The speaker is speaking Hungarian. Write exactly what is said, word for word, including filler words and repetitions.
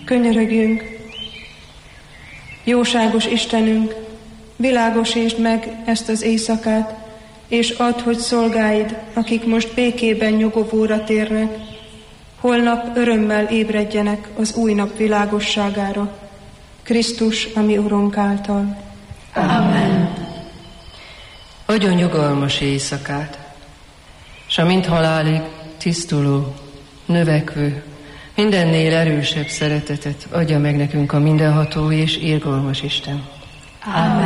Könyörögjünk. Jóságos Istenünk, világosítsd meg ezt az éjszakát, és add, hogy szolgáid, akik most békében nyugovóra térnek, holnap örömmel ébredjenek az új nap világosságára, Krisztus, a mi Urunk által. Amen. Adjon nyugalmas éjszakát, s a mint halálig tisztuló, növekvő, mindennél erősebb szeretetet adja meg nekünk a mindenható és irgalmas Isten. Amen.